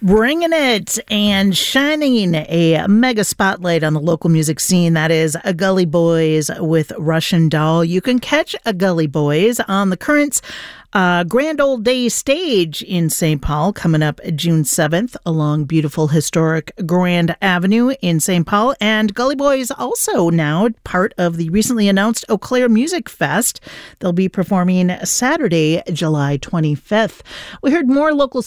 Bringing it and shining a mega spotlight on the local music scene. That is a Gully Boys with Russian Doll. You can catch a Gully Boys on the Currents Grand Old Day stage in St. Paul coming up June 7th along beautiful historic Grand Avenue in St. Paul. And Gully Boys also now part of the recently announced Eau Claire Music Fest. They'll be performing Saturday, July 25th. We heard more local